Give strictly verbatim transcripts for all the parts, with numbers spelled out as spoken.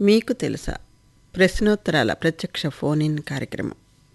మీకు తెలుసా ప్రశ్నోత్తరాల ప్రత్యక్ష ఫోన్ ఇన్ కార్యక్రమం.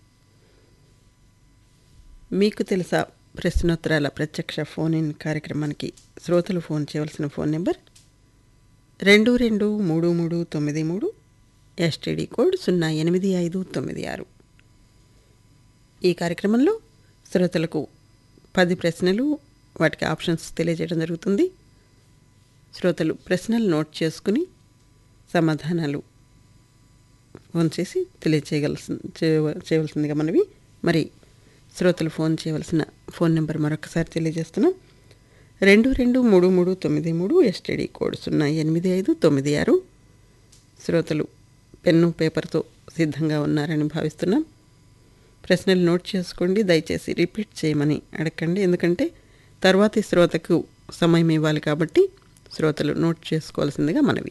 మీకు తెలుసా ప్రశ్నోత్తరాల ప్రత్యక్ష ఫోన్ ఇన్ కార్యక్రమానికి శ్రోతలు ఫోన్ చేయవలసిన ఫోన్ నెంబర్ రెండు రెండు మూడు మూడు తొమ్మిది మూడు, ఎస్టీడీ కోడ్ సున్నా ఎనిమిది ఐదు తొమ్మిది ఆరు. ఈ కార్యక్రమంలో శ్రోతలకు పది ప్రశ్నలు, వాటికి ఆప్షన్స్ తెలియజేయడం జరుగుతుంది. శ్రోతలు ప్రశ్నలు నోట్ చేసుకుని సమాధానాలు ఫోన్ చేసి తెలియచేయగలసి చేయవలసిందిగా మనవి. మరి శ్రోతలు ఫోన్ చేయవలసిన ఫోన్ నెంబర్ మరొకసారి తెలియజేస్తున్నాం. రెండు రెండు మూడు మూడు తొమ్మిది మూడు, ఎస్టీడీ కోడ్ సున్నా ఎనిమిది ఐదు తొమ్మిది ఆరు. శ్రోతలు పెన్ను పేపర్తో సిద్ధంగా ఉన్నారని భావిస్తున్నాం. ప్రశ్నలు నోట్ చేసుకోండి, దయచేసి రిపీట్ చేయమని అడగండి. ఎందుకంటే తర్వాతి శ్రోతకు సమయం ఇవ్వాలి కాబట్టి శ్రోతలు నోట్ చేసుకోవాల్సిందిగా మనవి.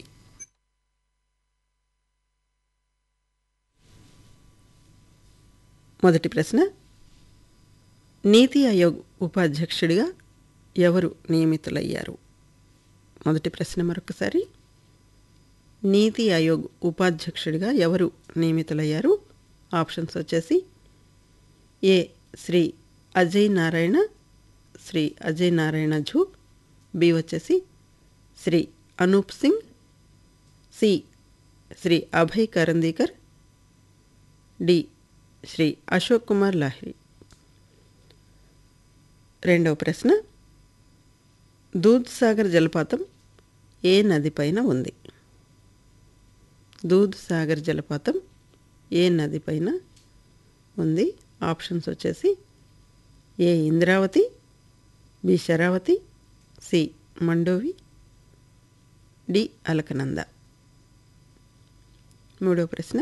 మొదటి ప్రశ్న, నీతి ఆయోగ్ ఉపాధ్యక్షుడిగా ఎవరు నియమితులయ్యారు? మొదటి ప్రశ్న మరొకసారి, నీతి ఆయోగ్ ఉపాధ్యక్షుడిగా ఎవరు నియమితులయ్యారు? ఆప్షన్స్ వచ్చేసి ఏ శ్రీ అజయ్ నారాయణ, శ్రీ అజయ్ నారాయణ జూ. బి వచ్చేసి శ్రీ అనూప్ సింగ్. సి శ్రీ అభయ్ కరందీకర్. డి శ్రీ అశోక్ కుమార్ లాహిరి. రెండవ ప్రశ్న, దూద్ సాగర్ జలపాతం ఏ నది పైన ఉంది? దూద్ సాగర్ జలపాతం ఏ నది పైన ఉంది? ఆప్షన్స్ వచ్చేసి ఏ Indravati, B Sharavathi, C Mandovi, D Alaknanda. మూడవ ప్రశ్న,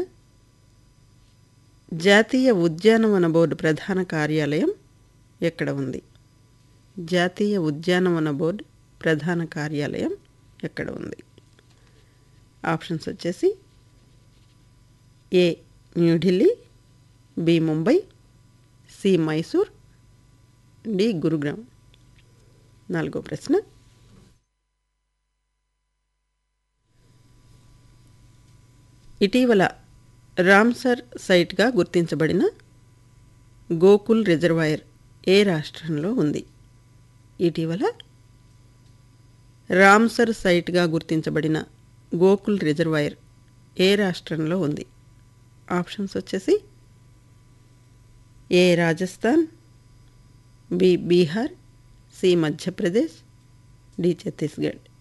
జాతీయ ఉద్యానవన బోర్డు ప్రధాన కార్యాలయం ఎక్కడ ఉంది? జాతీయ ఉద్యానవన బోర్డు ప్రధాన కార్యాలయం ఎక్కడ ఉంది? ఆప్షన్స్ వచ్చేసి ఏ New Delhi, B Mumbai, C Mysore, D Gurugram. నాలుగో ప్రశ్న, ఇటీవల రామ్సర్ సైట్గా గుర్తించబడిన గోకుల్ రిజర్వాయర్ ఏ రాష్ట్రంలో ఉంది? ఇటీవల రామ్సర్ సైట్గా గుర్తించబడిన గోకుల్ రిజర్వాయర్ ఏ రాష్ట్రంలో ఉంది? ఆప్షన్స్ వచ్చేసి ఏ Rajasthan, B Bihar, C Madhya Pradesh, D Chhattisgarh.